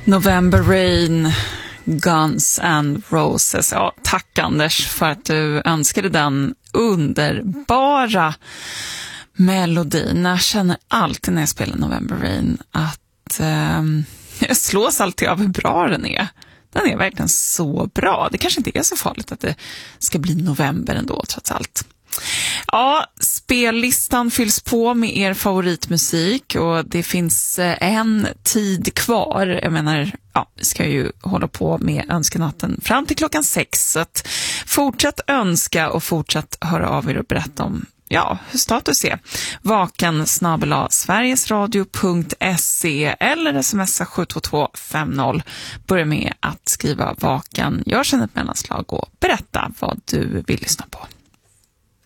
November Rain, Guns and Roses. Ja, tack Anders för att du önskade den underbara melodin. Jag känner alltid när jag spelar November Rain att jag slås alltid av hur bra den är. Den är verkligen så bra. Det kanske inte är så farligt att det ska bli november ändå, trots allt. Ja, spellistan fylls på med er favoritmusik och det finns en tid kvar. Jag menar, vi ska ju hålla på med önskenatten fram till 6. Så att fortsätt önska och fortsätt höra av er och berätta om hur status är. vaken@sverigesradio.se eller smsa 72250. Börja med att skriva vaken. Jag känner ett mellanslag och berätta vad du vill lyssna på.